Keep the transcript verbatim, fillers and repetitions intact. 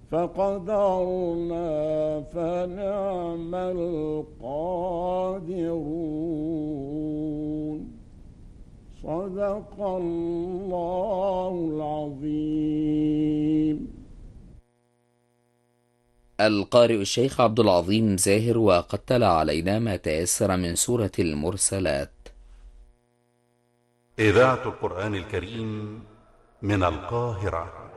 فقدرنا فنعم القادرون. صدق الله العظيم. القارئ الشيخ عبد العظيم زاهر، وقد تلا علينا ما تيسر من سورة المرسلات. إذاعة القرآن الكريم من القاهرة.